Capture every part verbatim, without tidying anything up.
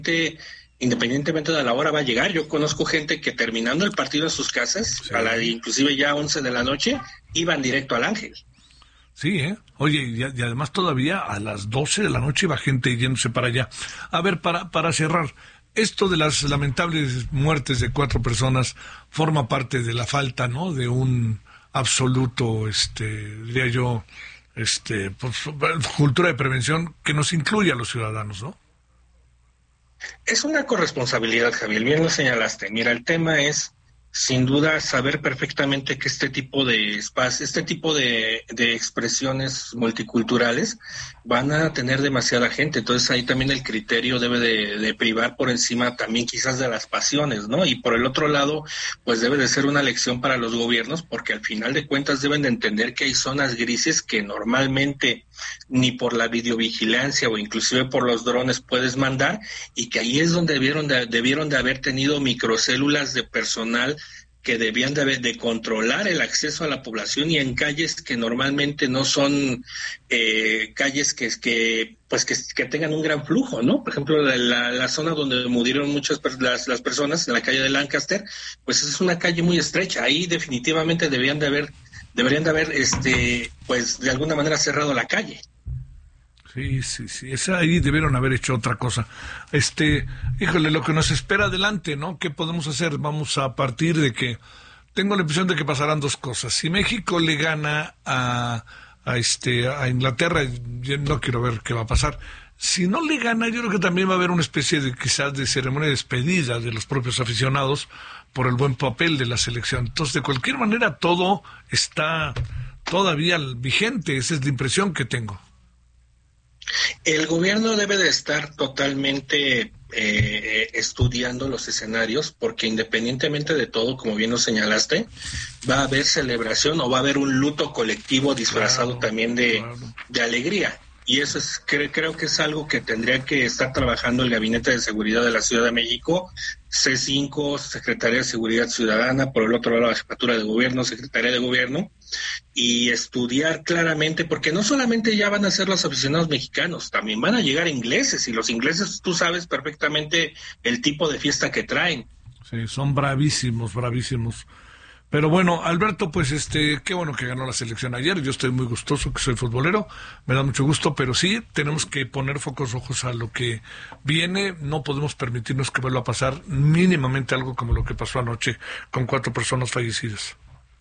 independientemente de la hora va a llegar. Yo conozco gente que terminando el partido en sus casas, sí. a la, inclusive ya a once de la noche, iban directo al Ángel. Sí, ¿eh? Oye, y, y además todavía a las doce de la noche iba gente yéndose para allá. A ver, para, para cerrar, esto de las lamentables muertes de cuatro personas forma parte de la falta, ¿no?, de un absoluto, este, diría yo, este, pues, cultura de prevención que nos incluye a los ciudadanos, ¿no? Es una corresponsabilidad, Javier, bien lo señalaste. Mira, el tema es, sin duda, saber perfectamente que este tipo de espacios, este tipo de, de expresiones multiculturales van a tener demasiada gente. Entonces ahí también el criterio debe de, de privar por encima también quizás de las pasiones, ¿no? Y por el otro lado, pues debe de ser una lección para los gobiernos, porque al final de cuentas deben de entender que hay zonas grises que normalmente ni por la videovigilancia o inclusive por los drones puedes mandar, y que ahí es donde debieron de, debieron de haber tenido microcélulas de personal que debían de, de controlar el acceso a la población, y en calles que normalmente no son eh, calles que, que pues que, que tengan un gran flujo, ¿no? Por ejemplo, la, la, la zona donde murieron muchas las, las personas, en la calle de Lancaster, pues es una calle muy estrecha. Ahí definitivamente debían de haber deberían de haber este pues de alguna manera cerrado la calle. Sí, sí, sí, esa ahí debieron haber hecho otra cosa. Este, híjole, lo que nos espera adelante, ¿no? ¿Qué podemos hacer? Vamos a partir de que tengo la impresión de que pasarán dos cosas. Si México le gana a, a este a Inglaterra, yo no quiero ver qué va a pasar. Si no le gana, yo creo que también va a haber una especie de quizás de ceremonia de despedida de los propios aficionados por el buen papel de la selección. Entonces, de cualquier manera, todo está todavía vigente. Esa es la impresión que tengo. El gobierno debe de estar totalmente eh, estudiando los escenarios, porque independientemente de todo, como bien lo señalaste, va a haber celebración o va a haber un luto colectivo disfrazado claro, también de, claro. de alegría. Y eso es, cre- creo que es algo que tendría que estar trabajando el Gabinete de Seguridad de la Ciudad de México, C cinco, Secretaría de Seguridad Ciudadana, por el otro lado la Jefatura de Gobierno, Secretaría de Gobierno, y estudiar claramente, porque no solamente ya van a ser los aficionados mexicanos, también van a llegar ingleses, y los ingleses tú sabes perfectamente el tipo de fiesta que traen. Sí, son bravísimos, bravísimos. Pero bueno, Alberto, pues este, qué bueno que ganó la selección ayer. Yo estoy muy gustoso, que soy futbolero, me da mucho gusto, pero sí tenemos que poner focos rojos a lo que viene. No podemos permitirnos que vuelva a pasar mínimamente algo como lo que pasó anoche con cuatro personas fallecidas.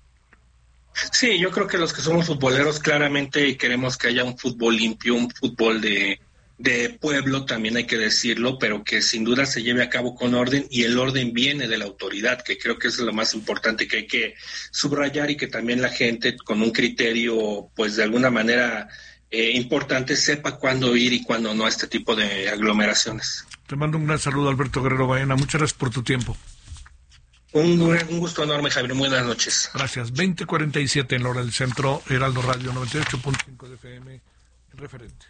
Sí, yo creo que los que somos futboleros claramente queremos que haya un fútbol limpio, un fútbol de de pueblo, también hay que decirlo, pero que sin duda se lleve a cabo con orden, y el orden viene de la autoridad, que creo que es lo más importante que hay que subrayar, y que también la gente con un criterio, pues de alguna manera eh, importante, sepa cuándo ir y cuándo no a este tipo de aglomeraciones. Te mando un gran saludo, Alberto Guerrero Baena, muchas gracias por tu tiempo. Un, un gusto enorme, Javier, muy buenas noches. Gracias. veinte cuarenta y siete en la hora del centro, Heraldo Radio noventa y ocho punto cinco de F M, el referente.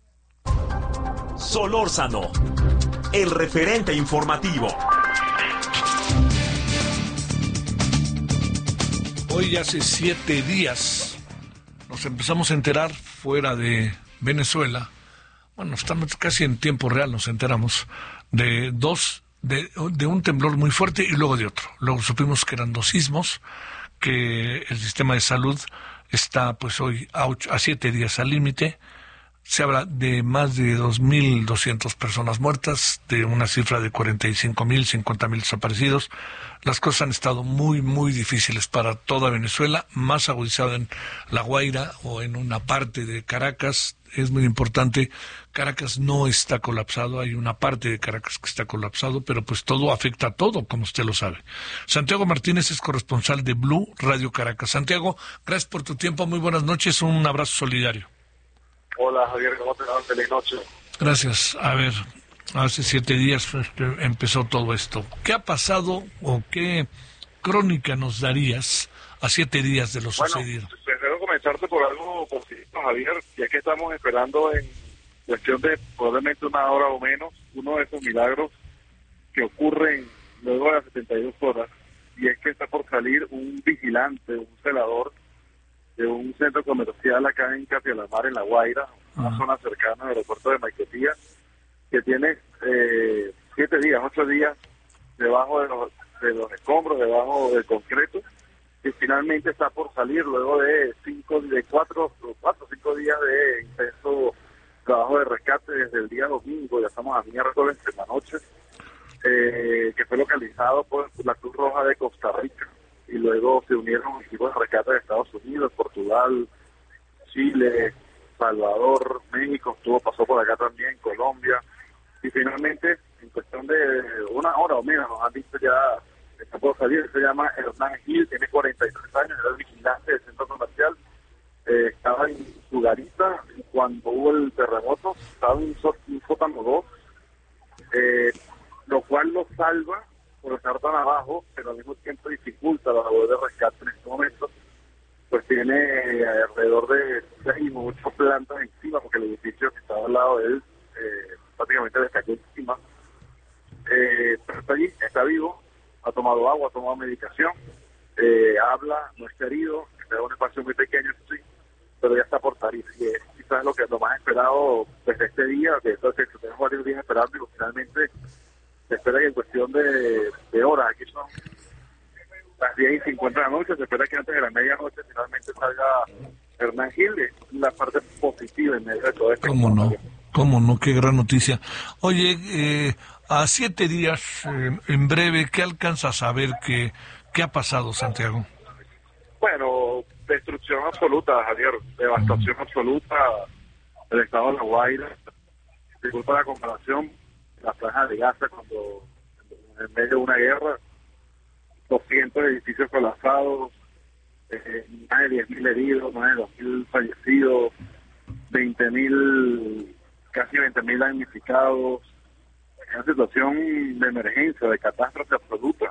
Solórzano, el referente informativo. Hoy hace siete días nos empezamos a enterar fuera de Venezuela, bueno, estamos casi en tiempo real, nos enteramos de dos, de, de un temblor muy fuerte y luego de otro. Luego supimos que eran dos sismos, que el sistema de salud está pues hoy a, ocho, a siete días al límite. Se habla de más de dos mil doscientas personas muertas, de una cifra de cuarenta y cinco mil, cincuenta mil desaparecidos. Las cosas han estado muy, muy difíciles para toda Venezuela, más agudizado en La Guaira o en una parte de Caracas. Es muy importante, Caracas no está colapsado, hay una parte de Caracas que está colapsado, pero pues todo afecta a todo, como usted lo sabe. Santiago Martínez es corresponsal de Blue Radio Caracas. Santiago, gracias por tu tiempo, muy buenas noches, un abrazo solidario. Hola Javier, ¿cómo te va? Feliz noche. Gracias. A ver, hace siete días empezó todo esto. ¿Qué ha pasado o qué crónica nos darías a siete días de lo bueno, sucedido? Prefiero comenzarte por algo positivo, Javier, ya que estamos esperando en cuestión de probablemente una hora o menos uno de esos milagros que ocurren luego de las setenta y dos horas, y es que está por salir un vigilante, un celador de un centro comercial acá en Capialamar, en La Guaira, una Ajá. zona cercana al aeropuerto de Maiquetía, que tiene eh, días, ocho días debajo de los, de los escombros, debajo del concreto, y finalmente está por salir luego de cinco, de cuatro, cuatro o cinco días de intenso trabajo de rescate desde el día domingo, ya estamos a miércoles en la noche, eh, que fue localizado por la Cruz Roja de Costa Rica, y luego se unieron equipos de rescate de Estados Unidos, Portugal, Chile, Salvador, México, estuvo, pasó por acá también, Colombia, y finalmente, en cuestión de una hora o menos, nos han visto ya, está por salir, se llama Hernán Gil, tiene cuarenta y tres años, era el vigilante del centro comercial, eh, estaba en su garita cuando hubo el terremoto, estaba en un, so- un sótano dos, eh, lo cual lo salva por estar tan abajo, pero al mismo tiempo dificulta la labor de rescate en este momento, pues tiene eh, alrededor de seis o ocho plantas encima, porque el edificio que estaba al lado de él eh, prácticamente le cayó encima. Eh, pero está allí, está vivo, ha tomado agua, ha tomado medicación, eh, habla, no está herido, está en un espacio muy pequeño, sí, pero ya está por salir. Y es quizás lo que lo más esperado desde este día, que entonces tenemos varios días esperando, y finalmente se espera que en cuestión de, de horas, aquí son las diez y cincuenta de la noche, se espera que antes de la medianoche finalmente salga Hernán Gil, la parte positiva en medio de todo esto. ¿Cómo no? ¿Cómo no? Qué gran noticia. Oye, eh, a siete días, eh, en breve, ¿qué alcanzas a saber que, qué ha pasado, Santiago? Bueno, destrucción absoluta, Javier, devastación mm. absoluta del estado de La Guaira. Disculpa la comparación, la franja de Gaza cuando en medio de una guerra, doscientos edificios colapsados, eh, más de diez mil heridos, más de dos mil fallecidos, veinte mil, casi veinte mil damnificados, una situación de emergencia, de catástrofe absoluta,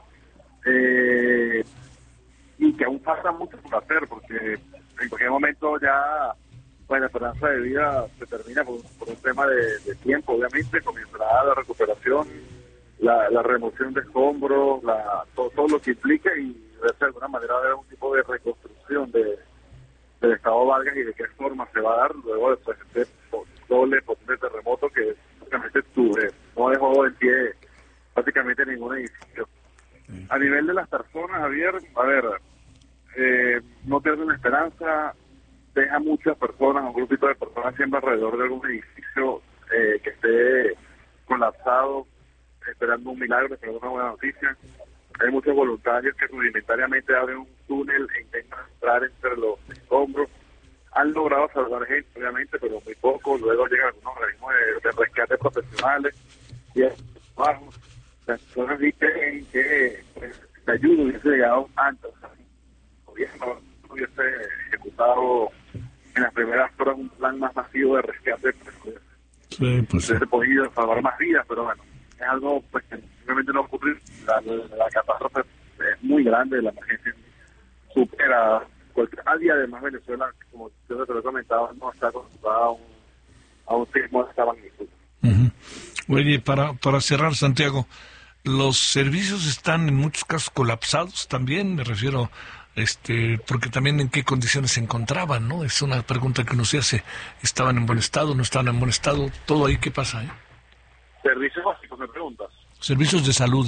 eh, y que aún falta mucho por hacer, porque en cualquier momento ya pues la esperanza de vida se termina por, por un tema de, de tiempo, obviamente, comenzará la recuperación, la, la remoción de escombros, la, todo, todo lo que implica, y de alguna manera haber un tipo de reconstrucción de, del estado Vargas y de qué forma se va a dar luego de pues, este doble potente terremoto que básicamente tuve, no dejó en pie prácticamente ningún edificio. Sí. A nivel de las personas, Javier, a ver, eh, no pierden la esperanza, deja muchas personas, un grupito de personas siempre alrededor de algún edificio eh, que esté colapsado, esperando un milagro, esperando una buena noticia. Hay muchos voluntarios que rudimentariamente abren un túnel e intentan entrar entre los escombros. Han logrado salvar gente, obviamente, pero muy poco. Luego llegan algunos organismos de, de rescate profesionales y bajos. Las personas dicen que pues, la ayuda hubiese llegado antes. O sea, el gobierno hubiese ejecutado en las primeras horas un plan más masivo de rescate. Pues, sí, pues hubiese podido salvar más vidas, pero bueno, es algo pues que simplemente no ocurre. La, la, la catástrofe es muy grande, la emergencia supera cualquier. A día además Venezuela, como yo te lo he comentado, no está acostumbrada a un, a un sismo de esta magnitud. Uh-huh. Oye, para, para cerrar, Santiago, ¿los servicios están en muchos casos colapsados también? Me refiero, este, porque también en qué condiciones se encontraban, ¿no? Es una pregunta que uno se hace. ¿Estaban en buen estado? ¿No estaban en buen estado? ¿Todo ahí qué pasa, eh? Servicios básicos, me preguntas. Servicios de salud.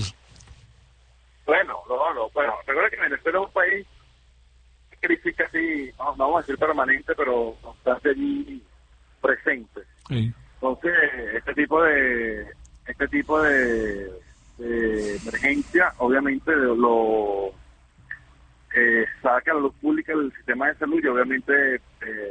Bueno, no, no, bueno, recuerda que Venezuela es un país crisis casi, no, no vamos a decir permanente, pero constante allí presente. Sí. Entonces, este tipo de este tipo de, de emergencia, obviamente lo eh, saca a la luz pública el sistema de salud y obviamente, eh,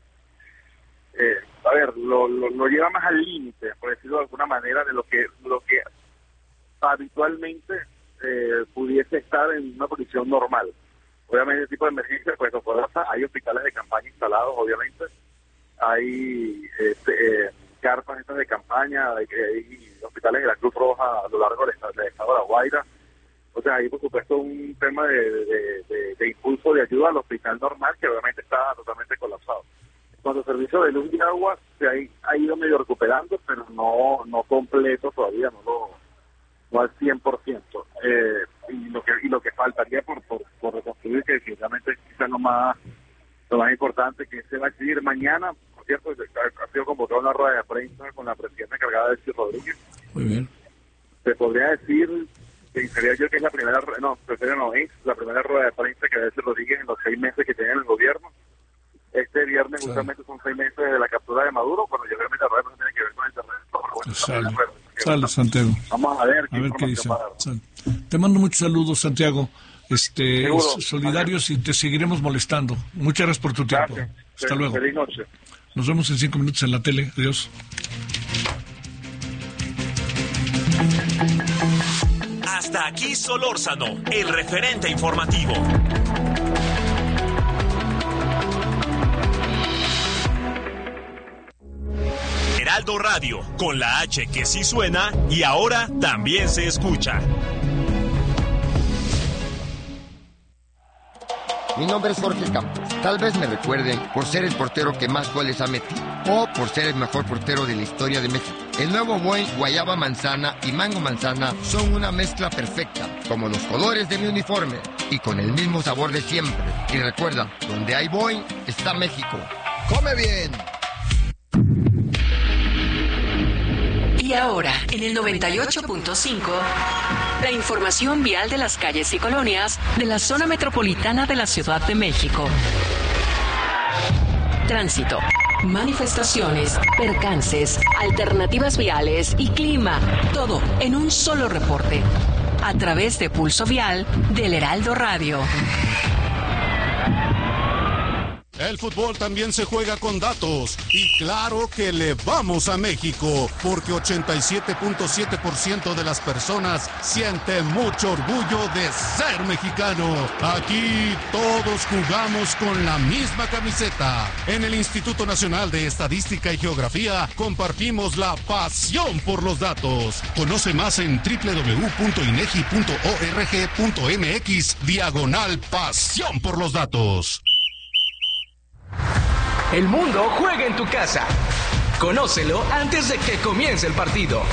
eh, a ver, lo, lo, lo lleva más al límite, por decirlo de alguna manera, de lo que lo que habitualmente eh, pudiese estar en una condición normal. Obviamente, este tipo de emergencia, pues, no puede pasar. Hay hospitales de campaña instalados, obviamente. Hay este, eh, carpas estas de campaña, hay, hay hospitales de la Cruz Roja a lo largo del estado, del estado de La Guaira. O sea, hay, por supuesto, un tema de, de, de, de impulso de ayuda al hospital normal, que obviamente está totalmente colapsado. Cuando el servicio de luz y agua se ha, ha ido medio recuperando, pero no no completo todavía, no lo no al cien por ciento. Eh, y lo que y lo que faltaría por, por, por reconstruir, que definitivamente es quizás lo más lo más importante, que se va a decidir mañana. Por cierto, ha sido convocada una rueda de prensa con la presidenta encargada de Delcy Rodríguez. Muy bien. te podría decir, pensaría yo que es la primera, no, prefiero no, es la primera rueda de prensa que Delcy Rodríguez en los seis meses que tiene en el gobierno. Este viernes claro. justamente son seis meses de la captura de Maduro, cuando yo realmente la rueda no tiene que ver con el terreno. Bueno, sale, sale Santiago. Vamos a ver qué, a ver qué dice. Te mando muchos saludos, Santiago. Este, solidarios y te seguiremos molestando. Muchas gracias por tu tiempo. Gracias. Hasta Feliz luego. Feliz noche. Nos vemos en cinco minutos en la tele. Adiós. Hasta aquí Solórzano, el referente informativo. Heraldo Radio, con la H que sí suena y ahora también se escucha. Mi nombre es Jorge Campos. Tal vez me recuerden por ser el portero que más goles ha metido o por ser el mejor portero de la historia de México. El nuevo Boing Guayaba Manzana y Mango Manzana son una mezcla perfecta, como los colores de mi uniforme y con el mismo sabor de siempre. Y recuerda, donde hay Boing está México. ¡Come bien! Y ahora, en el noventa y ocho punto cinco, la información vial de las calles y colonias de la zona metropolitana de la Ciudad de México. Tránsito, manifestaciones, percances, alternativas viales y clima. Todo en un solo reporte. A través de Pulso Vial del Heraldo Radio. El fútbol también se juega con datos y claro que le vamos a México porque ochenta y siete punto siete por ciento de las personas sienten mucho orgullo de ser mexicano. Aquí todos jugamos con la misma camiseta. En el Instituto Nacional de Estadística y Geografía compartimos la pasión por los datos. Conoce más en doble u doble u doble u punto inegi punto org punto mx diagonal pasión por los datos. El mundo juega en tu casa. Conócelo antes de que comience el partido.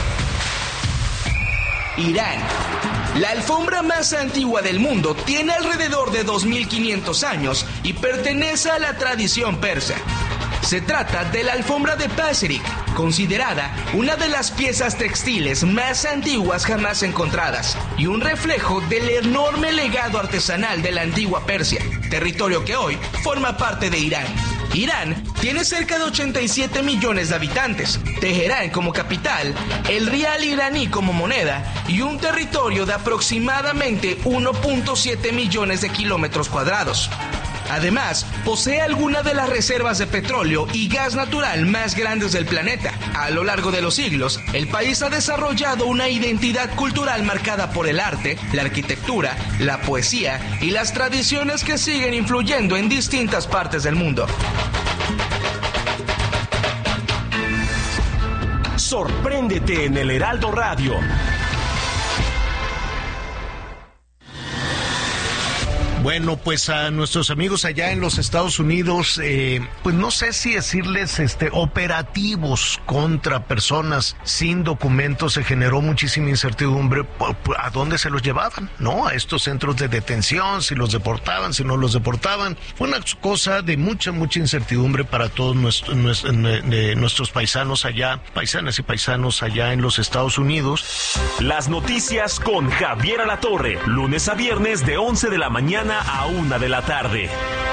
Irán. La alfombra más antigua del mundo tiene alrededor de dos mil quinientos años y pertenece a la tradición persa. Se trata de la alfombra de Paserik, considerada una de las piezas textiles más antiguas jamás encontradas y un reflejo del enorme legado artesanal de la antigua Persia, territorio que hoy forma parte de Irán. Irán tiene cerca de ochenta y siete millones de habitantes, Teherán como capital, el rial iraní como moneda y un territorio de aproximadamente uno punto siete millones de kilómetros cuadrados. Además, posee algunas de las reservas de petróleo y gas natural más grandes del planeta. A lo largo de los siglos, el país ha desarrollado una identidad cultural marcada por el arte, la arquitectura, la poesía y las tradiciones que siguen influyendo en distintas partes del mundo. Sorpréndete en el Heraldo Radio. Bueno, pues a nuestros amigos allá en los Estados Unidos, eh, pues no sé si decirles este operativos contra personas sin documentos. Se generó muchísima incertidumbre a dónde se los llevaban, ¿no? A estos centros de detención, si los deportaban, si no los deportaban. Fue una cosa de mucha, mucha incertidumbre para todos nuestros, nuestros paisanos allá, paisanas y paisanos allá en los Estados Unidos. Las noticias con Javier Alatorre, lunes a viernes de once de la mañana a una de la tarde.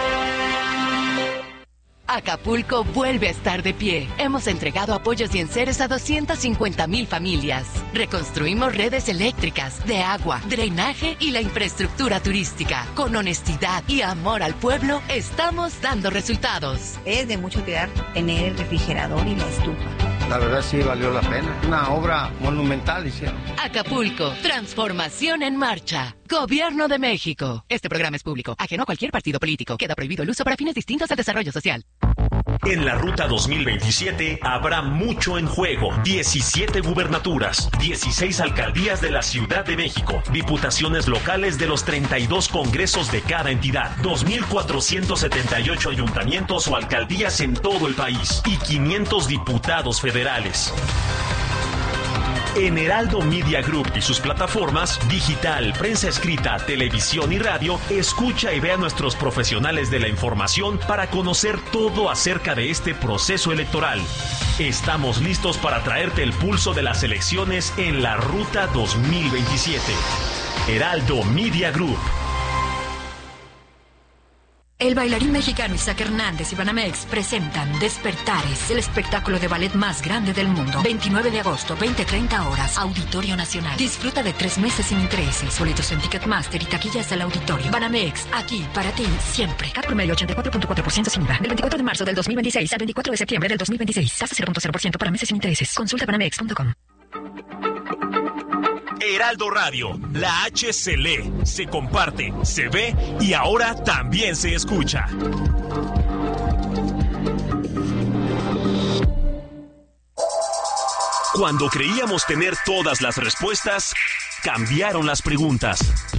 Acapulco vuelve a estar de pie. Hemos entregado apoyos y enseres a doscientas cincuenta mil familias. Reconstruimos redes eléctricas, de agua, drenaje y la infraestructura turística. Con honestidad y amor al pueblo, estamos dando resultados. Es de mucho cuidar tener el refrigerador y la estufa. La verdad sí valió la pena. Una obra monumental hicieron. Acapulco, transformación en marcha. Gobierno de México. Este programa es público, ajeno a cualquier partido político. Queda prohibido el uso para fines distintos al desarrollo social. En la Ruta dos mil veintisiete habrá mucho en juego. diecisiete gubernaturas, dieciséis alcaldías de la Ciudad de México, diputaciones locales de los treinta y dos congresos de cada entidad, dos mil cuatrocientos setenta y ocho ayuntamientos o alcaldías en todo el país y quinientos diputados federales. En Heraldo Media Group y sus plataformas digital, prensa escrita, televisión y radio, escucha y ve a nuestros profesionales de la información para conocer todo acerca de este proceso electoral. Estamos listos para traerte el pulso de las elecciones en la Ruta dos mil veintisiete. Heraldo Media Group. El bailarín mexicano Isaac Hernández y Banamex presentan Despertares, el espectáculo de ballet más grande del mundo. veintinueve de agosto, veinte treinta horas, Auditorio Nacional. Disfruta de tres meses sin intereses. Boletos en Ticketmaster y taquillas del auditorio. Banamex, aquí para ti, siempre. Cat promedio ochenta y cuatro punto cuatro por ciento sin I V A. Del veinticuatro de marzo del dos mil veintiséis al veinticuatro de septiembre del dos mil veintiséis. Tasa cero punto cero por ciento para meses sin intereses. Consulta banamex punto com. Heraldo Radio, la H se lee, se comparte, se ve y ahora también se escucha. Cuando creíamos tener todas las respuestas, cambiaron las preguntas.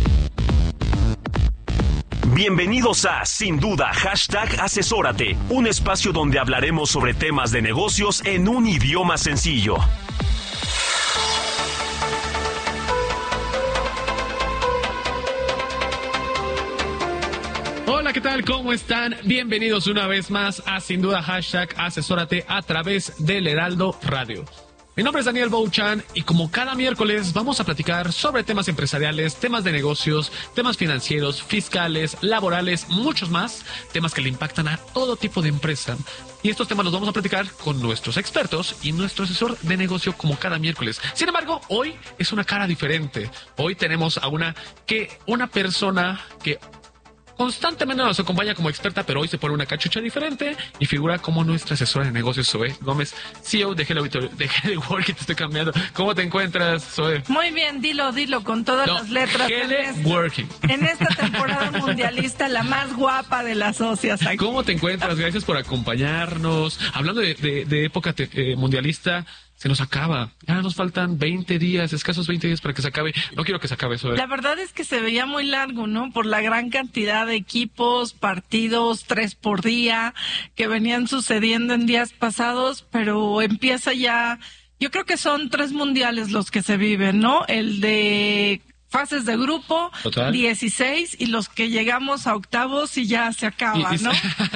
Bienvenidos a Sin Duda, hashtag Asesórate, un espacio donde hablaremos sobre temas de negocios en un idioma sencillo. Hola, ¿qué tal? ¿Cómo están? Bienvenidos una vez más a Sin Duda, hashtag Asesórate a través del Heraldo Radio. Mi nombre es Daniel Bouchan y como cada miércoles vamos a platicar sobre temas empresariales, temas de negocios, temas financieros, fiscales, laborales, muchos más, temas que le impactan a todo tipo de empresa. Y estos temas los vamos a platicar con nuestros expertos y nuestro asesor de negocio como cada miércoles. Sin embargo, hoy es una cara diferente. Hoy tenemos a una que una persona que constantemente nos acompaña como experta, pero hoy se pone una cachucha diferente y figura como nuestra asesora de negocios, Zoe Gómez, C E O de Hello, de Hello Working. Te estoy cambiando. ¿Cómo te encuentras, Zoe? Muy bien, dilo, dilo, con todas no, las letras. Hello Working. En esta temporada mundialista, la más guapa de las socias aquí. ¿Cómo te encuentras? Gracias por acompañarnos. Hablando de, de, de época te, eh, mundialista, se nos acaba. Ya nos faltan veinte días, escasos veinte días para que se acabe. No quiero que se acabe eso. ¿eh? La verdad es que se veía muy largo, ¿no? Por la gran cantidad de equipos, partidos, tres por día, que venían sucediendo en días pasados, pero empieza ya. Yo creo que son tres mundiales los que se viven, ¿no? El de fases de grupo, total, dieciséis, y los que llegamos a octavos y ya se acaba, y, y, ¿no?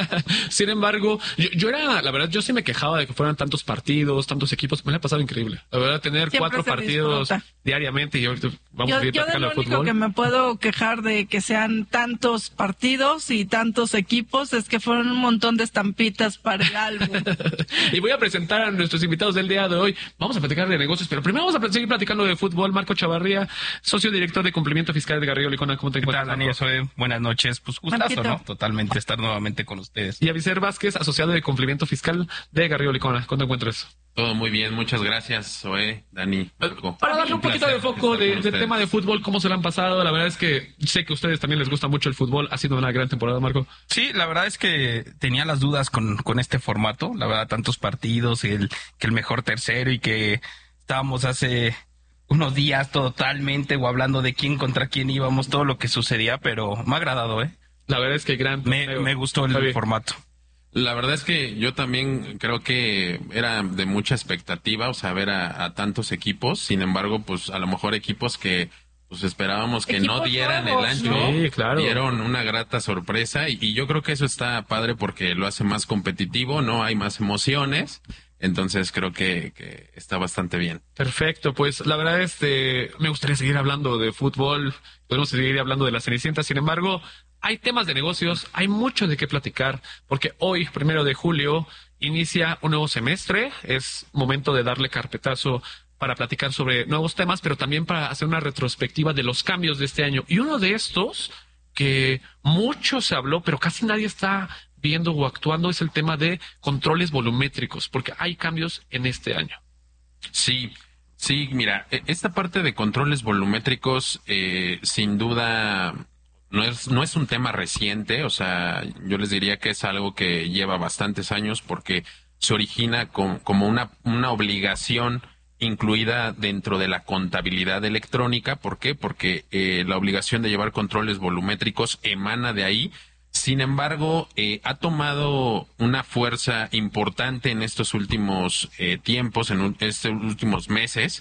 Sin embargo, yo, yo era, la verdad, yo sí me quejaba de que fueran tantos partidos, tantos equipos. Me la ha pasado increíble. La verdad, tener Siempre cuatro partidos disfruta. diariamente y ahorita vamos yo, a ir yo platicando de de fútbol. Lo único que me puedo quejar de que sean tantos partidos y tantos equipos es que fueron un montón de estampitas para el álbum. Y voy a presentar a nuestros invitados del día de hoy. Vamos a platicar de negocios, pero primero vamos a seguir platicando de fútbol. Marco Chavarría, socio director de Cumplimiento Fiscal de Garrido Licona. ¿Cómo te encuentras, Daniel? Soy, buenas noches. Pues gustazo, Marquito, ¿no? Totalmente estar nuevamente con ustedes. Y Avicer Vázquez, asociado de Cumplimiento Fiscal de Garrido Licona. ¿Cómo te encuentras? Todo muy bien, muchas gracias, Zoe, Dani. Marco. Para darle un, un poquito de foco de, del tema de fútbol, ¿cómo se lo han pasado? La verdad es que sé que a ustedes también les gusta mucho el fútbol. Ha sido una gran temporada, Marco. Sí, la verdad es que tenía las dudas con, con este formato. La verdad, tantos partidos, el, que el mejor tercero y que estábamos hace unos días totalmente o hablando de quién contra quién íbamos, todo lo que sucedía, pero me ha agradado, ¿eh? La verdad es que gran... Me, me gustó el Javi. formato. La verdad es que yo también creo que era de mucha expectativa, o sea, ver a, a tantos equipos. Sin embargo, pues a lo mejor equipos que pues esperábamos que no dieran nuevos, el ancho, ¿no? Sí, claro. Dieron una grata sorpresa y, y yo creo que eso está padre porque lo hace más competitivo, no hay más emociones. Entonces creo que, que está bastante bien. Perfecto, pues la verdad este me gustaría seguir hablando de fútbol, podemos seguir hablando de la Cenicienta. Sin embargo, hay temas de negocios, hay mucho de qué platicar, porque hoy, primero de julio, inicia un nuevo semestre. Es momento de darle carpetazo para platicar sobre nuevos temas, pero también para hacer una retrospectiva de los cambios de este año. Y uno de estos, que mucho se habló, pero casi nadie está viendo o actuando, es el tema de controles volumétricos, porque hay cambios en este año. Sí, sí, mira, esta parte de controles volumétricos, eh, sin duda, no es, no es un tema reciente, o sea, yo les diría que es algo que lleva bastantes años porque se origina con, como una, una obligación incluida dentro de la contabilidad electrónica. ¿Por qué? Porque eh, la obligación de llevar controles volumétricos emana de ahí. Sin embargo, eh, ha tomado una fuerza importante en estos últimos eh, tiempos, en un, estos últimos meses,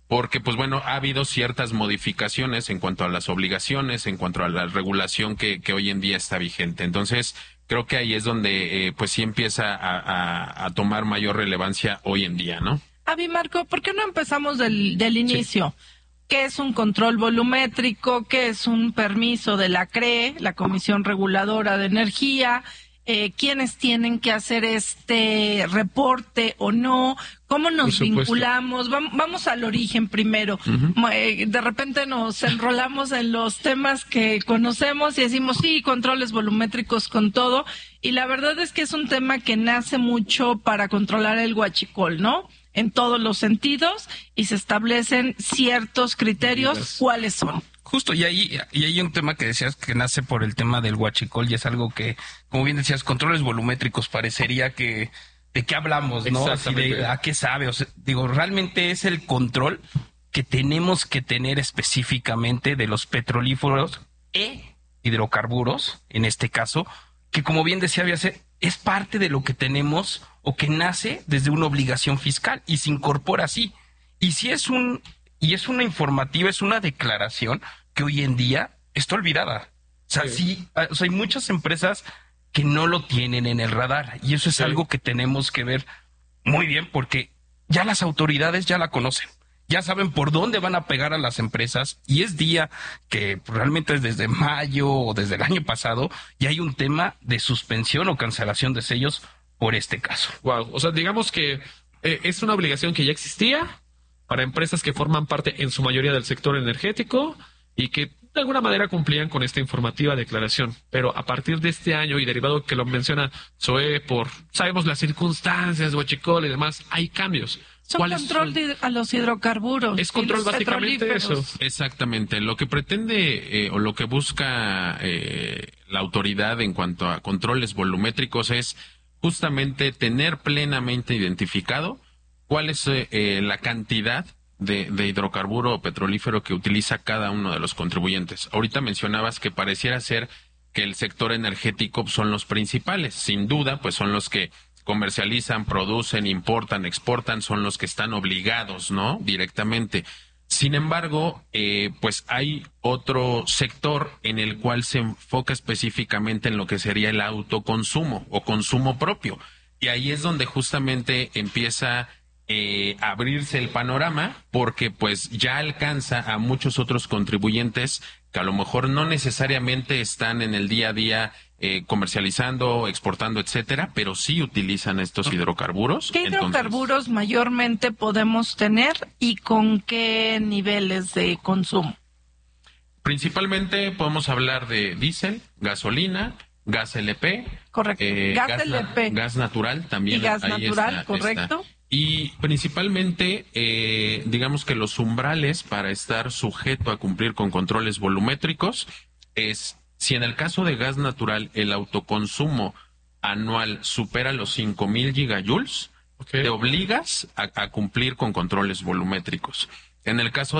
porque pues bueno, ha habido ciertas modificaciones en cuanto a las obligaciones, en cuanto a la regulación que, que hoy en día está vigente. Entonces, creo que ahí es donde eh, pues sí empieza a, a, a tomar mayor relevancia hoy en día, ¿no? Avi, Marco, ¿por qué no empezamos del, del inicio? Sí. ¿Qué es un control volumétrico? ¿Qué es un permiso de la C R E, la Comisión Reguladora de Energía? Eh, ¿Quiénes tienen que hacer este reporte o no? ¿Cómo nos vinculamos? Vamos, vamos al origen primero. Uh-huh. Eh, de repente nos enrolamos en los temas que conocemos y decimos, sí, controles volumétricos con todo. Y la verdad es que es un tema que nace mucho para controlar el huachicol, ¿no? En todos los sentidos, y se establecen ciertos criterios. Yes. ¿Cuáles son? Justo, y ahí y hay un tema que decías que nace por el tema del huachicol, y es algo que, como bien decías, controles volumétricos, parecería que de qué hablamos, ¿no? Así de a qué sabe, o sea, digo, realmente es el control que tenemos que tener específicamente de los petrolíferos e hidrocarburos, en este caso, que como bien decía Biase, es parte de lo que tenemos o que nace desde una obligación fiscal y se incorpora así. Y si es un y es una informativa, es una declaración que hoy en día está olvidada. O sea, sí, sí o sea, hay muchas empresas que no lo tienen en el radar, y eso es sí. algo que tenemos que ver muy bien, porque ya las autoridades ya la conocen. Ya saben por dónde van a pegar a las empresas, y es día que realmente es desde mayo o desde el año pasado, y hay un tema de suspensión o cancelación de sellos por este caso. Wow, o sea, digamos que eh, es una obligación que ya existía para empresas que forman parte en su mayoría del sector energético y que de alguna manera cumplían con esta informativa declaración. Pero a partir de este año, y derivado que lo menciona Zoe, por sabemos las circunstancias, huachicol y demás, hay cambios. Son control de, a los hidrocarburos. Es control básicamente eso. Exactamente. Lo que pretende eh, o lo que busca eh, la autoridad en cuanto a controles volumétricos es justamente tener plenamente identificado cuál es eh, la cantidad de, de hidrocarburo o petrolífero que utiliza cada uno de los contribuyentes. Ahorita mencionabas que pareciera ser que el sector energético son los principales. Sin duda, pues son los que comercializan, producen, importan, exportan, son los que están obligados, ¿no? Directamente. Sin embargo, eh, pues hay otro sector en el cual se enfoca específicamente en lo que sería el autoconsumo o consumo propio. Y ahí es donde justamente empieza eh, a abrirse el panorama, porque pues ya alcanza a muchos otros contribuyentes que a lo mejor no necesariamente están en el día a día eh, comercializando, exportando, etcétera, pero sí utilizan estos hidrocarburos. ¿Qué hidrocarburos Entonces, mayormente podemos tener y con qué niveles de consumo? Principalmente podemos hablar de diésel, gasolina, gas L P. Correcto. Eh, gas, gas L P. Gas natural también. Y gas ahí natural, está, correcto. Está. Y principalmente, eh, digamos que los umbrales para estar sujeto a cumplir con controles volumétricos es, si en el caso de gas natural el autoconsumo anual supera los cinco mil gigajoules, okay, te obligas a, a cumplir con controles volumétricos. En el caso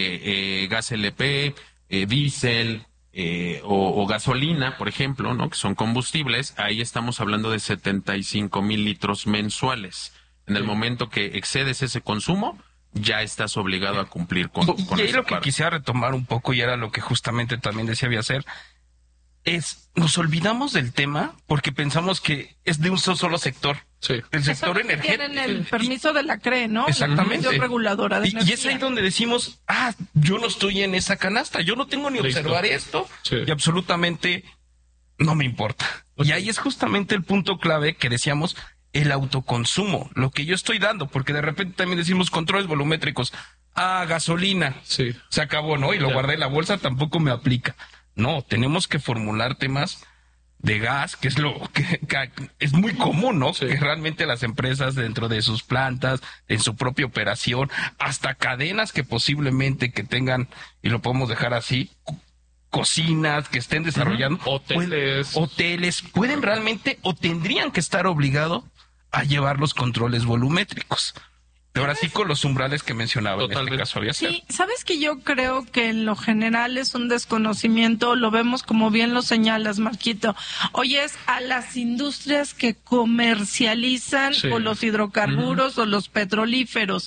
de eh, gas L P, eh, diésel eh, o, o gasolina, por ejemplo, ¿no?, que son combustibles, ahí estamos hablando de setenta y cinco mil litros mensuales. En el momento que excedes ese consumo, ya estás obligado a cumplir con, y, con y ahí esa lo que parte. Quisiera retomar un poco, y era lo que justamente también decía Biaser, es, nos olvidamos del tema porque pensamos que es de un solo sector. Sí. El sector energético. Tienen el permiso de la C R E, ¿no? Exactamente. La Comisión Reguladora de y, Energía. y es ahí donde decimos, ah, yo no estoy en esa canasta, yo no tengo ni Listo. observar esto, Sí. y absolutamente no me importa. Okay. Y ahí es justamente el punto clave que decíamos, el autoconsumo, lo que yo estoy dando, porque de repente también decimos controles volumétricos. Ah, gasolina. Sí. Se acabó, ¿no? Y lo Ya. guardé en la bolsa, tampoco me aplica. No, tenemos que formular temas de gas, que es lo que, que es muy común, ¿no? Sí. Que realmente las empresas dentro de sus plantas, en su propia operación, hasta cadenas que posiblemente que tengan, y lo podemos dejar así, cocinas que estén desarrollando, uh-huh. hoteles, pueden, hoteles, pueden realmente o tendrían que estar obligados a llevar los controles volumétricos. Ahora sí con los umbrales que mencionaba. Totalmente. En este caso había ser. Sí, sabes que yo creo que en lo general es un desconocimiento, lo vemos como bien lo señalas, Marquito. Oyes a las industrias que comercializan, sí, o los hidrocarburos, uh-huh, o los petrolíferos.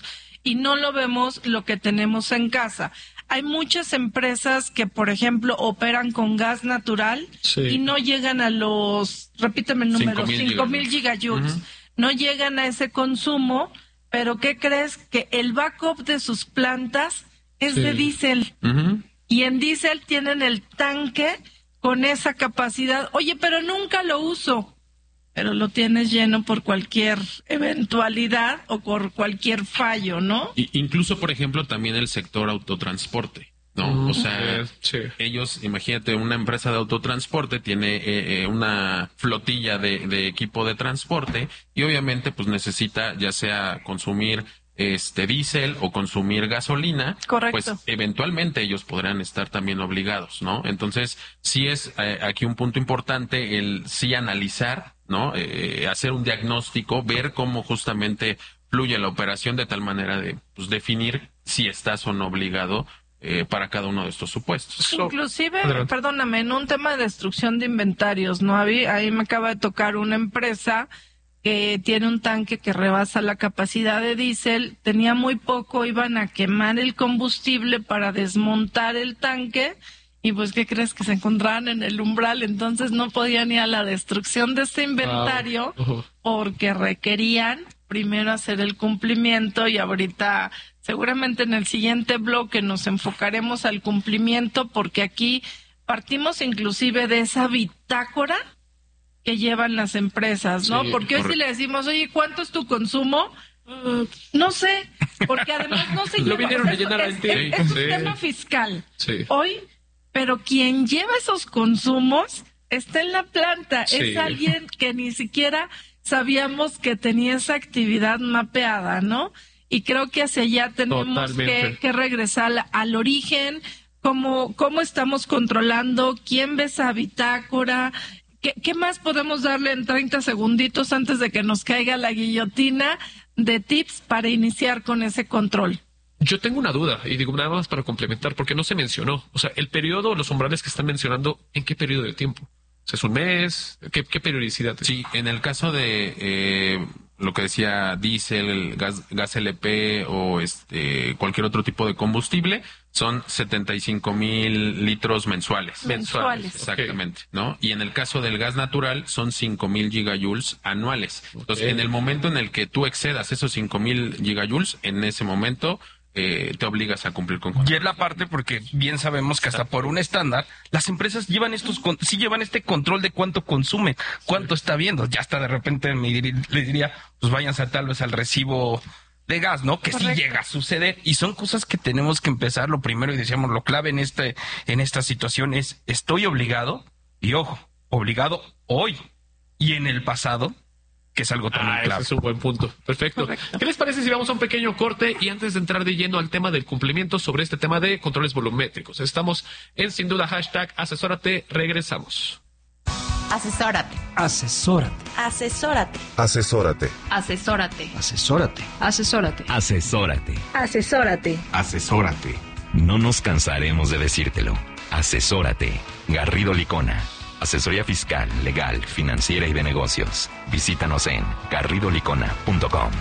y no lo vemos lo que tenemos en casa. Hay muchas empresas que, por ejemplo, operan con gas natural sí. y no llegan a los, repíteme el número, cinco mil gigajoules. Uh-huh. No llegan a ese consumo, pero ¿qué crees? Que el backup de sus plantas es sí. de diésel. Uh-huh. Y en diésel tienen el tanque con esa capacidad. Oye, pero nunca lo uso. Pero lo tienes lleno por cualquier eventualidad o por cualquier fallo, ¿no? Y incluso, por ejemplo, también el sector autotransporte, ¿no? Mm, o sea, sí. ellos, imagínate, una empresa de autotransporte tiene eh, eh, una flotilla de, de equipo de transporte y obviamente pues necesita ya sea consumir este diésel o consumir gasolina, correcto, pues eventualmente ellos podrán estar también obligados, ¿no? Entonces, sí es eh, aquí un punto importante el sí analizar, ¿no? Eh, hacer un diagnóstico, ver cómo justamente fluye la operación de tal manera de pues, definir si estás o no obligado eh, para cada uno de estos supuestos. Inclusive, so, perdóname, en un tema de destrucción de inventarios, ¿no? Ahí, ahí me acaba de tocar una empresa que tiene un tanque que rebasa la capacidad de diésel, tenía muy poco, iban a quemar el combustible para desmontar el tanque, y pues, ¿qué crees? Que se encontraban en el umbral, entonces no podían ir a la destrucción de este inventario, wow. uh-huh. porque requerían primero hacer el cumplimiento, y ahorita seguramente en el siguiente bloque nos enfocaremos al cumplimiento, porque aquí partimos inclusive de esa bitácora que llevan las empresas, ¿no? Sí, porque hoy por... si le decimos, oye, ¿cuánto es tu consumo? Uh, no sé, porque además no se lleva. Lo vinieron a llenar es, es, es, es sí. un tema fiscal. Sí. Hoy, pero quien lleva esos consumos está en la planta. Sí. Es alguien que ni siquiera sabíamos que tenía esa actividad mapeada, ¿no? Y creo que hacia allá tenemos que, que regresar al, al origen, cómo, cómo estamos controlando, quién ve esa bitácora. ¿Qué, ¿Qué más podemos darle en treinta segunditos antes de que nos caiga la guillotina de tips para iniciar con ese control? Yo tengo una duda, y digo nada más para complementar, porque no se mencionó. O sea, el periodo, los umbrales que están mencionando, ¿en qué periodo de tiempo? O sea, ¿es un mes? ¿Qué, qué periodicidad? Sí, en el caso de eh, lo que decía diésel, gas, gas L P o este cualquier otro tipo de combustible, son setenta y cinco mil litros mensuales. Mensuales. Exactamente, okay. ¿no? Y en el caso del gas natural son cinco mil gigajoules anuales. Okay. Entonces, en el momento en el que tú excedas esos cinco mil gigajoules, en ese momento eh, te obligas a cumplir con control. Y es la parte porque bien sabemos que hasta por un estándar, las empresas llevan estos, sí llevan este control de cuánto consumen, cuánto sí. está viendo. Ya hasta de repente me dir, le diría, pues váyanse tal vez al recibo de gas, ¿no? Que Correcto. Sí llega a suceder, y son cosas que tenemos que empezar. Lo primero, y decíamos, lo clave en este en esta situación es, estoy obligado, y ojo, obligado hoy y en el pasado, que es algo también ah, clave. Ese es un buen punto. Perfecto. Correcto. ¿Qué les parece si vamos a un pequeño corte y antes de entrar de lleno al tema del cumplimiento sobre este tema de controles volumétricos? Estamos en Sin Duda hashtag Asesórate, regresamos. Asesórate. Asesórate. Asesórate. Asesórate. Asesórate. Asesórate. Asesórate. Asesórate. Asesórate. Asesórate. No nos cansaremos de decírtelo. Asesórate. Garrido Licona. Asesoría fiscal, legal, financiera y de negocios. Visítanos en garrido licona punto com.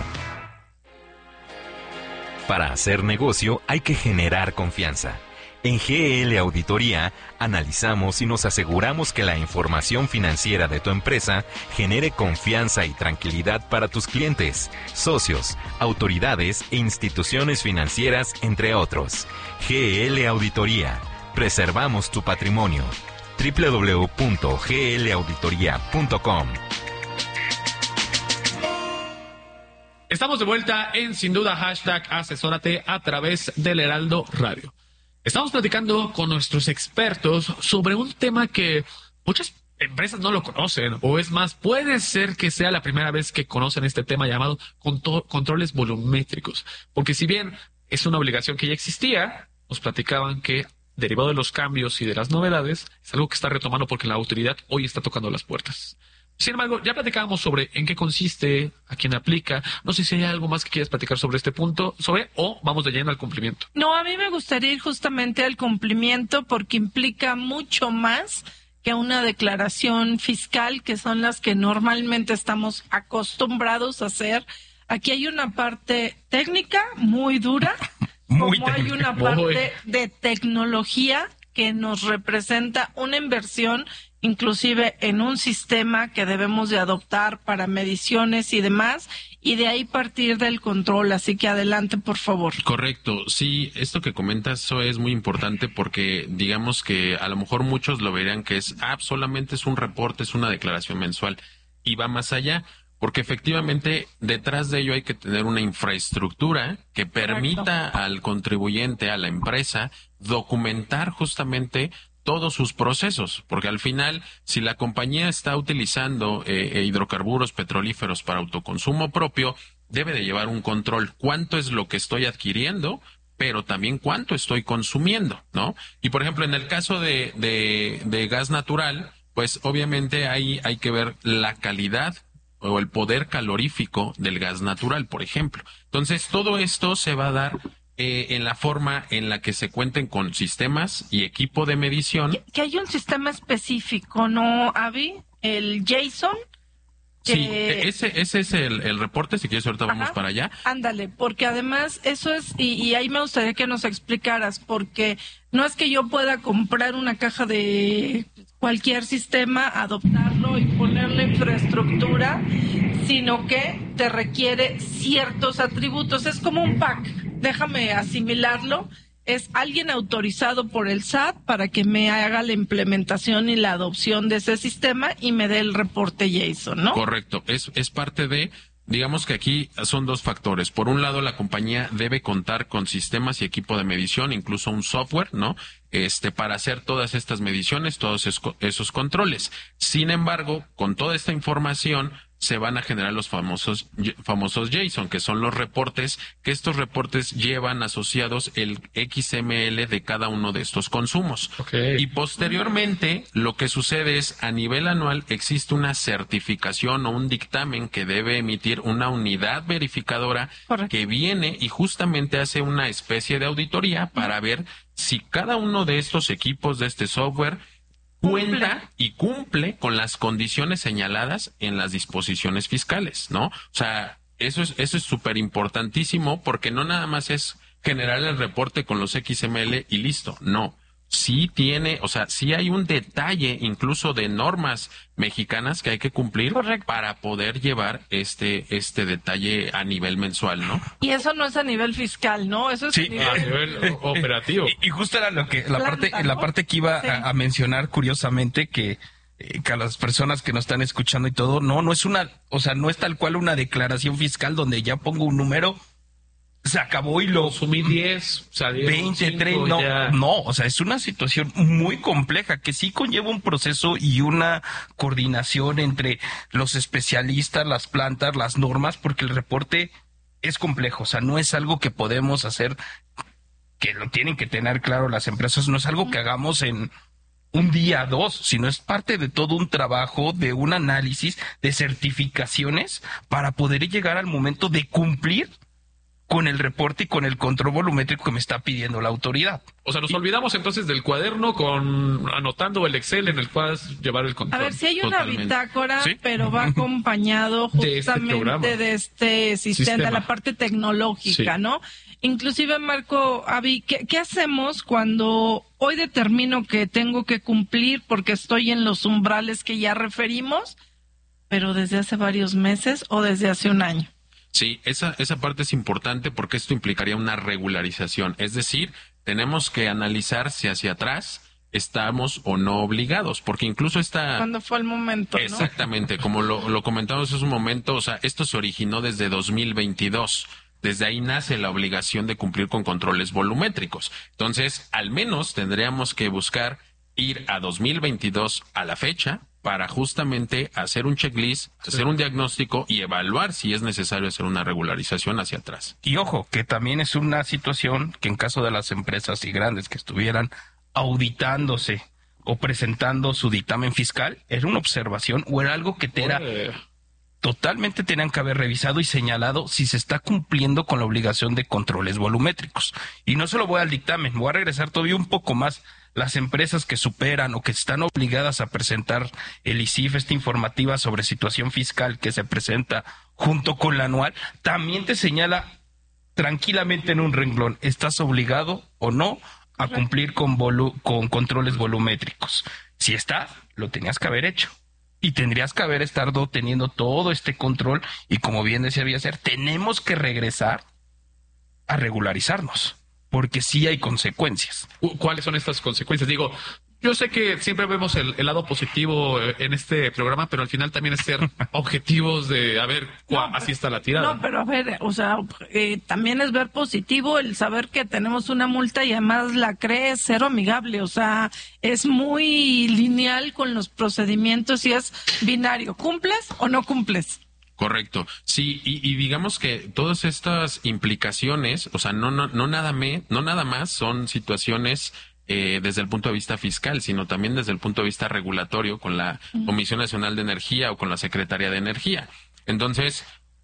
Para hacer negocio hay que generar confianza. En G L Auditoría analizamos y nos aseguramos que la información financiera de tu empresa genere confianza y tranquilidad para tus clientes, socios, autoridades e instituciones financieras, entre otros. G L Auditoría. Preservamos tu patrimonio. doble u doble u doble u punto g l auditoría punto com. Estamos de vuelta en Sin Duda hashtag Asesórate a través del Heraldo Radio. Estamos platicando con nuestros expertos sobre un tema que muchas empresas no lo conocen, o es más, puede ser que sea la primera vez que conocen este tema llamado contro- controles volumétricos. Porque si bien es una obligación que ya existía, nos platicaban que derivado de los cambios y de las novedades, es algo que está retomando porque la autoridad hoy está tocando las puertas. Sin embargo, ya platicábamos sobre en qué consiste, a quién aplica. No sé si hay algo más que quieras platicar sobre este punto, sobre o vamos de lleno al cumplimiento. No, a mí me gustaría ir justamente al cumplimiento porque implica mucho más que una declaración fiscal, que son las que normalmente estamos acostumbrados a hacer Aquí hay una parte técnica muy dura, muy como técnica. hay una parte de tecnología que nos representa una inversión, inclusive en un sistema que debemos de adoptar para mediciones y demás, y de ahí partir del control. Así que adelante, por favor. Correcto. Sí, esto que comentas, eso es muy importante porque digamos que a lo mejor muchos lo verían que es, ah, solamente es un reporte, es una declaración mensual, y va más allá. Porque efectivamente detrás de ello hay que tener una infraestructura que permita al contribuyente, a la empresa, documentar justamente todos sus procesos. Porque al final, si la compañía está utilizando eh, hidrocarburos petrolíferos para autoconsumo propio, debe de llevar un control. ¿Cuánto es lo que estoy adquiriendo? Pero también cuánto estoy consumiendo, ¿no? Y por ejemplo, en el caso de, de, de gas natural, pues obviamente ahí hay que ver la calidad o el poder calorífico del gas natural, por ejemplo. Entonces, todo esto se va a dar eh, en la forma en la que se cuenten con sistemas y equipo de medición. Que, que hay un sistema específico, ¿no, Avi? El JSON. Que... Sí, ese, ese es el, el reporte, si quieres ahorita vamos Ajá. para allá. Ándale, porque además eso es, y, y ahí me gustaría que nos explicaras, porque no es que yo pueda comprar una caja de cualquier sistema, adoptarlo y ponerle infraestructura, sino que te requiere ciertos atributos. Es como un pack, déjame asimilarlo. Es alguien autorizado por el S A T para que me haga la implementación y la adopción de ese sistema y me dé el reporte JSON, ¿no? Correcto, es, es parte de... Digamos que aquí son dos factores. Por un lado, la compañía debe contar con sistemas y equipo de medición, incluso un software, ¿no? Este, para hacer todas estas mediciones, todos esos controles. Sin embargo, con toda esta información, se van a generar los famosos famosos JSON, que son los reportes, que estos reportes llevan asociados el X M L de cada uno de estos consumos. Okay. Y posteriormente, lo que sucede es, a nivel anual, existe una certificación o un dictamen que debe emitir una unidad verificadora Correcto. Que viene y justamente hace una especie de auditoría para ver si cada uno de estos equipos de este software cuenta y cumple con las condiciones señaladas en las disposiciones fiscales, ¿no? O sea, eso es eso es súper importantísimo porque no nada más es generar el reporte con los X M L y listo, no. Sí tiene, o sea, sí hay un detalle incluso de normas mexicanas que hay que cumplir Correcto. Para poder llevar este este detalle a nivel mensual, ¿no? Y eso no es a nivel fiscal, ¿no? Eso es sí. a nivel, a nivel operativo. Y, y justo era lo que la Planta, parte ¿no? la parte que iba Sí. a, a mencionar curiosamente que eh, que a las personas que nos están escuchando y todo, no no es una, o sea, no es tal cual una declaración fiscal donde ya pongo un número, se acabó y lo consumí diez, o sea, veinte, treinta, no, ya... no, o sea, es una situación muy compleja que sí conlleva un proceso y una coordinación entre los especialistas, las plantas, las normas, porque el reporte es complejo, o sea, no es algo que podemos hacer, que lo tienen que tener claro las empresas, no es algo que hagamos en un día, dos, sino es parte de todo un trabajo, de un análisis, de certificaciones para poder llegar al momento de cumplir con el reporte y con el control volumétrico que me está pidiendo la autoridad. O sea, nos olvidamos entonces del cuaderno con anotando el Excel en el cual llevar el control. A ver, si hay una Totalmente. bitácora, ¿Sí? pero va acompañado De este justamente programa. de este sistema, Sistema. de la parte tecnológica, Sí. ¿no? Inclusive, Marco, Avi, ¿qué, ¿qué hacemos cuando hoy determino que tengo que cumplir porque estoy en los umbrales que ya referimos, pero desde hace varios meses o desde hace un año? Sí, esa, esa parte es importante porque esto implicaría una regularización. Es decir, tenemos que analizar si hacia atrás estamos o no obligados, porque incluso esta... ¿Cuándo fue el momento, no? Exactamente, como lo, lo comentamos hace un momento, o sea, esto se originó desde dos mil veintidós. Desde ahí nace la obligación de cumplir con controles volumétricos. Entonces, al menos tendríamos que buscar ir a dos mil veintidós a la fecha para justamente hacer un checklist, sí. hacer un diagnóstico y evaluar si es necesario hacer una regularización hacia atrás. Y ojo, que también es una situación que en caso de las empresas y grandes que estuvieran auditándose o presentando su dictamen fiscal, era una observación o era algo que te era... Totalmente tenían que haber revisado y señalado si se está cumpliendo con la obligación de controles volumétricos. Y no solo voy al dictamen, voy a regresar todavía un poco más. Las empresas que superan o que están obligadas a presentar el I C I F, esta informativa sobre situación fiscal que se presenta junto con la anual, también te señala tranquilamente en un renglón, ¿estás obligado o no a cumplir con, volu con controles volumétricos? Si estás, lo tenías que haber hecho. Y tendrías que haber estado teniendo todo este control. Y como bien decía Villacer, tenemos que regresar a regularizarnos. Porque sí hay consecuencias. ¿Cuáles son estas consecuencias? Digo, yo sé que siempre vemos el, el lado positivo en este programa, pero al final también es ser objetivos de, a ver, no, así está la tirada. No, pero a ver, o sea, eh, también es ver positivo el saber que tenemos una multa y además la C R E es cero amigable, o sea, es muy lineal con los procedimientos y es binario, ¿cumples o no cumples? Correcto, sí, y, y digamos que todas estas implicaciones, o sea, no, no, no nada me, no nada más son situaciones Eh, desde el punto de vista fiscal, sino también desde el punto de vista regulatorio con la Comisión Nacional de Energía o con la Secretaría de Energía. Entonces,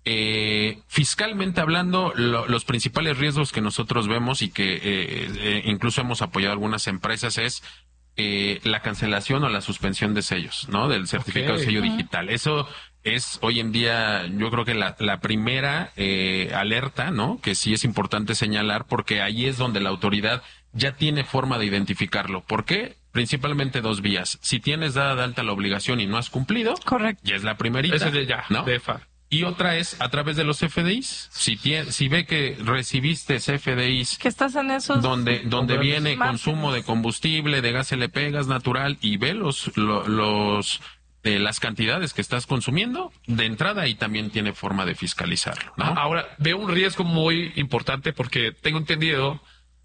eh, fiscalmente hablando, lo, los principales riesgos que nosotros vemos y que eh, eh, incluso hemos apoyado a algunas empresas es eh, la cancelación o la suspensión de sellos, ¿no? Del certificado okay. de sello digital. Eso es hoy en día, yo creo que la, la primera eh, alerta, ¿no? Que sí es importante señalar porque ahí es donde la autoridad ya tiene forma de identificarlo. ¿Por qué? Principalmente dos vías. Si tienes dada de alta la obligación y no has cumplido, correcto, ya es la primerita. Ese de ya, ¿no? de F A. Y otra es a través de los C F D Is. Si, tiene, si ve que recibiste C F D Is que estás en esos donde donde viene márgenes. Consumo de combustible, de gas L P, gas natural y ve los los, los de las cantidades que estás consumiendo, de entrada ahí también tiene forma de fiscalizarlo, ¿no? Ahora, veo un riesgo muy importante porque tengo entendido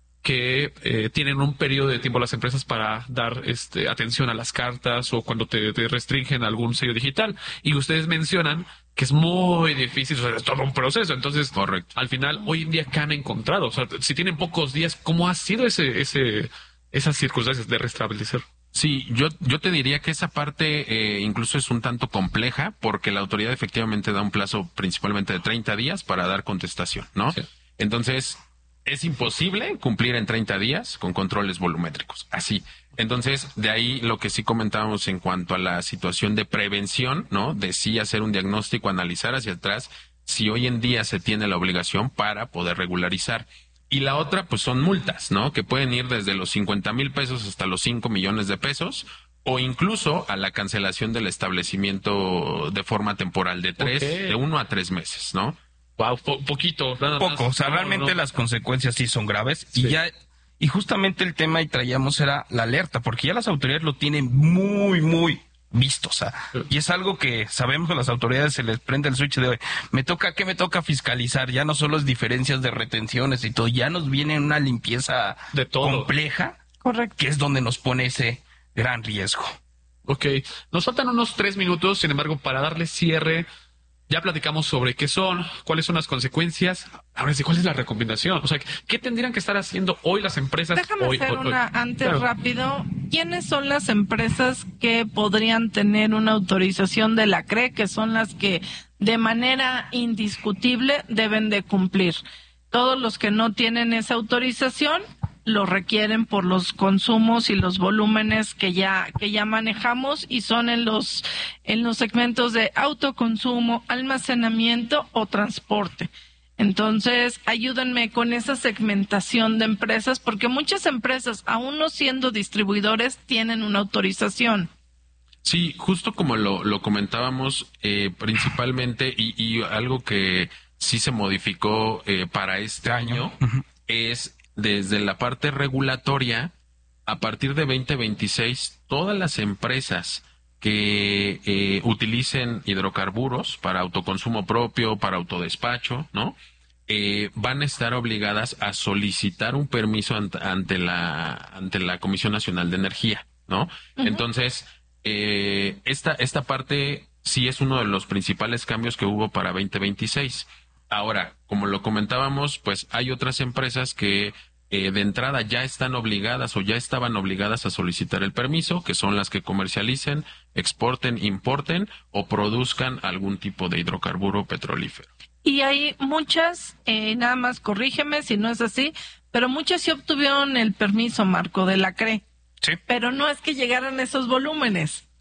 que eh, tienen un periodo de tiempo las empresas para dar este, atención a las cartas o cuando te, te restringen algún sello digital. Y ustedes mencionan que es muy difícil, o sea, es todo un proceso. Entonces, correcto. Al final, hoy en día, ¿qué han encontrado? O sea, si tienen pocos días, ¿cómo ha sido ese, ese, esas circunstancias de restablecer? Sí, yo, yo te diría que esa parte eh, incluso es un tanto compleja porque la autoridad efectivamente da un plazo principalmente de treinta días para dar contestación, ¿no? Sí. Entonces, es imposible cumplir en treinta días con controles volumétricos, así. Entonces, de ahí lo que sí comentábamos en cuanto a la situación de prevención, ¿no? De sí hacer un diagnóstico, analizar hacia atrás si hoy en día se tiene la obligación para poder regularizar. Y la otra, pues son multas, ¿no? Que pueden ir desde los cincuenta mil pesos hasta los cinco millones de pesos, o incluso a la cancelación del establecimiento de forma temporal de tres, okay. de uno a tres meses, ¿no? Wow, po poquito, nada Poco, más. o sea, no, realmente no. las consecuencias sí son graves, sí. y ya, y justamente el tema y traíamos era la alerta, porque ya las autoridades lo tienen muy, muy visto, o sea, sí. y es algo que sabemos que a las autoridades se les prende el switch de hoy, me toca, ¿qué me toca fiscalizar? Ya no solo es diferencias de retenciones y todo, ya nos viene una limpieza de todo. compleja, correcto, que es donde nos pone ese gran riesgo. Ok, nos faltan unos tres minutos, sin embargo, para darle cierre, ya platicamos sobre qué son, cuáles son las consecuencias. Ahora sí, ¿cuál es la recomendación? O sea, ¿qué tendrían que estar haciendo hoy las empresas? Déjame hoy, hacer hoy, una hoy? antes Claro. rápido. ¿Quiénes son las empresas que podrían tener una autorización de la C R E, que son las que de manera indiscutible deben de cumplir? Todos los que no tienen esa autorización lo requieren por los consumos y los volúmenes que ya que ya manejamos y son en los en los segmentos de autoconsumo, almacenamiento o transporte. Entonces, ayúdenme con esa segmentación de empresas porque muchas empresas, aún no siendo distribuidores, tienen una autorización. Sí, justo como lo, lo comentábamos, eh, principalmente, y, y algo que sí se modificó eh, para este año, uh-huh. es desde la parte regulatoria, a partir de veinte veintiséis, todas las empresas que eh, utilicen hidrocarburos para autoconsumo propio, para autodespacho, ¿no? Eh, van a estar obligadas a solicitar un permiso ante, ante la ante la Comisión Nacional de Energía, ¿no? Uh-huh. Entonces, eh, esta esta parte sí es uno de los principales cambios que hubo para veinte veintiséis. Ahora, como lo comentábamos, pues hay otras empresas que eh, de entrada ya están obligadas o ya estaban obligadas a solicitar el permiso, que son las que comercialicen, exporten, importen o produzcan algún tipo de hidrocarburo petrolífero. Y hay muchas, eh, nada más corrígeme si no es así, pero muchas sí obtuvieron el permiso, Marco, de la C R E. Sí. Pero no es que llegaran esos volúmenes.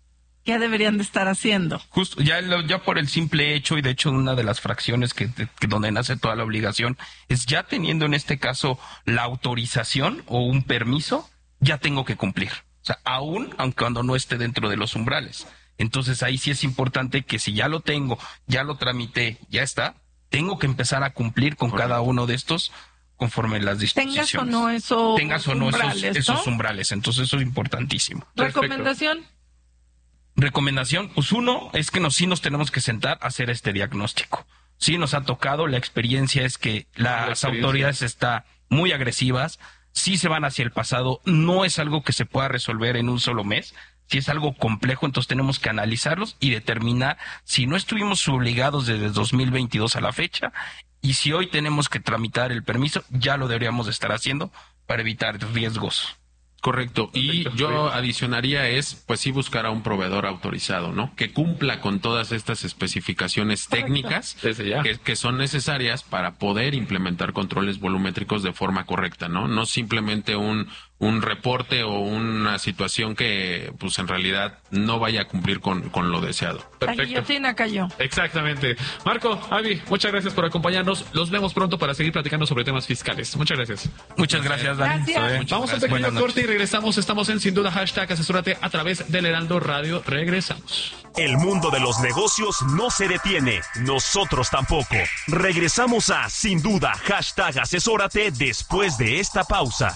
¿qué deberían de estar haciendo? Justo, ya, lo, ya por el simple hecho, y de hecho una de las fracciones que, que donde nace toda la obligación, es ya teniendo en este caso la autorización o un permiso, ya tengo que cumplir. O sea, aún aunque cuando no esté dentro de los umbrales. Entonces ahí sí es importante que si ya lo tengo, ya lo tramité, ya está, tengo que empezar a cumplir con Correcto. Cada uno de estos conforme las disposiciones. Tengas o no esos Tengas o no umbrales, esos, esos ¿no? umbrales. Entonces eso es importantísimo. ¿Recomendación? Perfecto. Recomendación, pues uno es que nos, sí nos tenemos que sentar a hacer este diagnóstico. Sí nos ha tocado, la experiencia es que las autoridades están muy agresivas, sí se van hacia el pasado, no es algo que se pueda resolver en un solo mes, si es algo complejo, entonces tenemos que analizarlos y determinar si no estuvimos obligados desde dos mil veintidós a la fecha, y si hoy tenemos que tramitar el permiso, ya lo deberíamos de estar haciendo para evitar riesgos. Correcto. Y yo adicionaría es, pues sí, buscar a un proveedor autorizado, ¿no? Que cumpla con todas estas especificaciones técnicas que, que son necesarias para poder implementar controles volumétricos de forma correcta, ¿no? No simplemente un un reporte o una situación que, pues en realidad, no vaya a cumplir con, con lo deseado. Perfecto. La guillotina cayó. Exactamente. Marco, Avi, muchas gracias por acompañarnos. Los vemos pronto para seguir platicando sobre temas fiscales. Muchas gracias. Muchas gracias, Dani. Gracias. Vamos a pequeño corte y regresamos. Estamos en Sin Duda Hashtag Asesórate a través del Heraldo Radio. Regresamos. El mundo de los negocios no se detiene. Nosotros tampoco. Regresamos a Sin Duda Hashtag Asesórate después de esta pausa.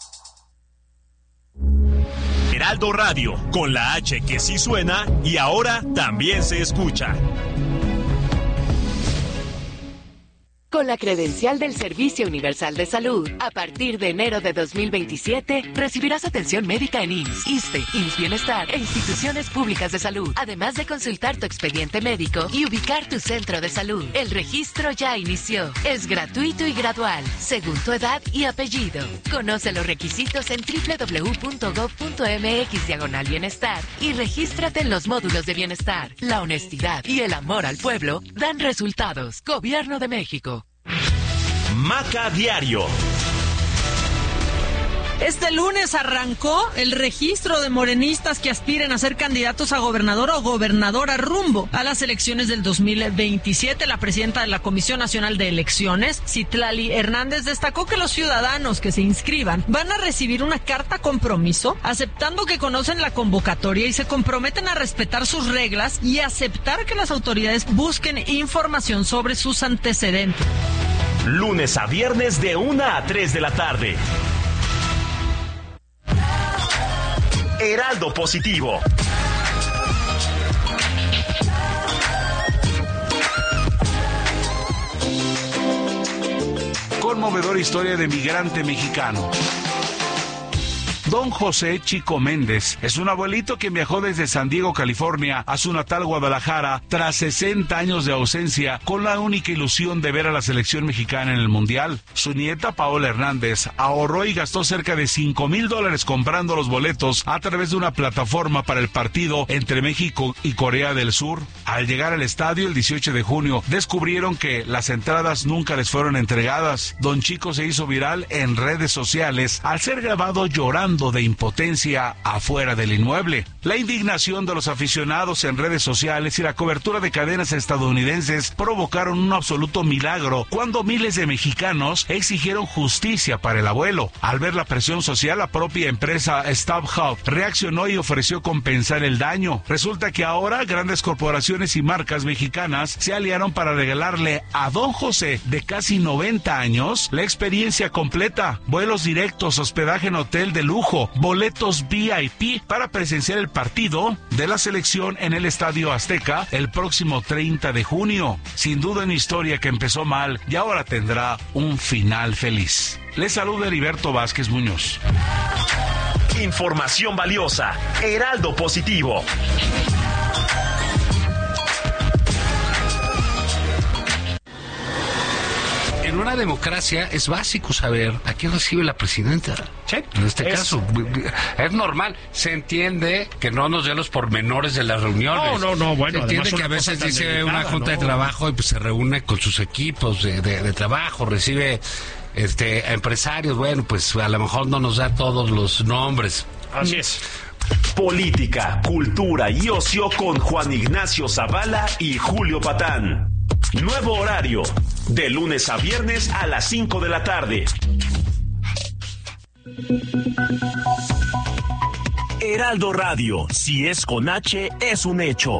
Heraldo Radio, con la H que sí suena y ahora también se escucha. Con la credencial del Servicio Universal de Salud, a partir de enero de dos mil veintisiete, recibirás atención médica en I M S S, ISSSTE, I M S S Bienestar e instituciones públicas de salud, además de consultar tu expediente médico y ubicar tu centro de salud. El registro ya inició. Es gratuito y gradual, según tu edad y apellido. Conoce los requisitos en doble u doble u doble u punto gob punto eme equis diagonal bienestar y regístrate en los módulos de bienestar. La honestidad y el amor al pueblo dan resultados. Gobierno de México. Maca Diario. Este lunes arrancó el registro de morenistas que aspiren a ser candidatos a gobernador o gobernadora rumbo a las elecciones del dos mil veintisiete. La presidenta de la Comisión Nacional de Elecciones, Citlali Hernández, destacó que los ciudadanos que se inscriban van a recibir una carta compromiso aceptando que conocen la convocatoria y se comprometen a respetar sus reglas y aceptar que las autoridades busquen información sobre sus antecedentes. Lunes a viernes de una a tres de la tarde. Heraldo Positivo. Conmovedora historia de migrante mexicano. Don José Chico Méndez es un abuelito que viajó desde San Diego, California, a su natal Guadalajara tras sesenta años de ausencia con la única ilusión de ver a la selección mexicana en el Mundial. Su nieta Paola Hernández ahorró y gastó cerca de cinco mil dólares comprando los boletos a través de una plataforma para el partido entre México y Corea del Sur. Al llegar al estadio el dieciocho de junio, descubrieron que las entradas nunca les fueron entregadas. Don Chico se hizo viral en redes sociales al ser grabado llorando de impotencia afuera del inmueble. La indignación de los aficionados en redes sociales y la cobertura de cadenas estadounidenses provocaron un absoluto milagro cuando miles de mexicanos exigieron justicia para el abuelo. Al ver la presión social, la propia empresa StubHub reaccionó y ofreció compensar el daño. Resulta que ahora grandes corporaciones y marcas mexicanas se aliaron para regalarle a Don José, de casi noventa años, la experiencia completa: vuelos directos, hospedaje en hotel de lujo, boletos V I P para presenciar el partido de la selección en el Estadio Azteca el próximo treinta de junio. Sin duda una historia que empezó mal y ahora tendrá un final feliz. Les saluda Heriberto Vázquez Muñoz. Información valiosa. Heraldo Positivo. En una democracia es básico saber a quién recibe la presidenta. Sí, en este es, caso, es normal. Se entiende que no nos dé los pormenores de las reuniones. No, no, no, bueno. Se entiende que a veces dice delicada, una junta ¿no? de trabajo y pues se reúne con sus equipos de, de, de trabajo, recibe este a empresarios. Bueno, pues a lo mejor no nos da todos los nombres. Así es. Política, cultura y ocio con Juan Ignacio Zavala y Julio Patán. Nuevo horario, de lunes a viernes a las cinco de la tarde. Heraldo Radio, si es con H, es un hecho.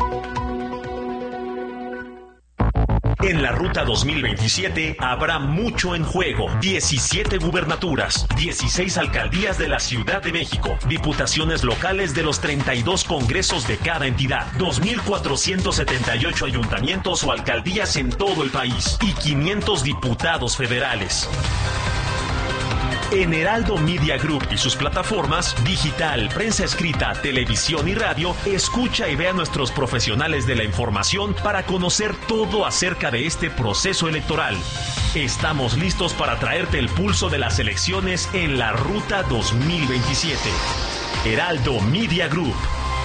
En la Ruta dos mil veintisiete habrá mucho en juego. diecisiete gubernaturas, dieciséis alcaldías de la Ciudad de México, diputaciones locales de los treinta y dos congresos de cada entidad, dos mil cuatrocientos setenta y ocho ayuntamientos o alcaldías en todo el país y quinientos diputados federales. En Heraldo Media Group y sus plataformas, digital, prensa escrita, televisión y radio, escucha y ve a nuestros profesionales de la información para conocer todo acerca de este proceso electoral. Estamos listos para traerte el pulso de las elecciones en la Ruta dos mil veintisiete. Heraldo Media Group.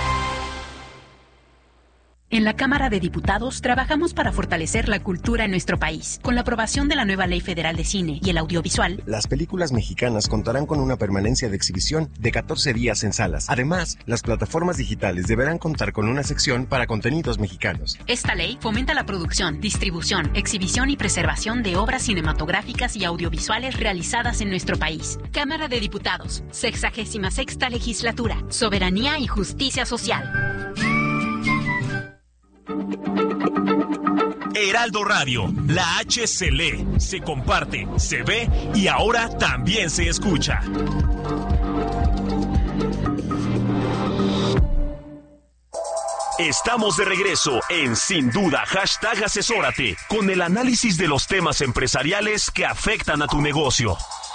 En la Cámara de Diputados trabajamos para fortalecer la cultura en nuestro país. Con la aprobación de la nueva Ley Federal de Cine y el Audiovisual, las películas mexicanas contarán con una permanencia de exhibición de catorce días en salas. Además, las plataformas digitales deberán contar con una sección para contenidos mexicanos. Esta ley fomenta la producción, distribución, exhibición y preservación de obras cinematográficas y audiovisuales realizadas en nuestro país. Cámara de Diputados, sexagésima sexta legislatura, soberanía y justicia social. Heraldo Radio, la H se lee, se comparte, se ve y ahora también se escucha. Estamos de regreso en Sin Duda, hashtag Asesórate, con el análisis de los temas empresariales que afectan a tu negocio.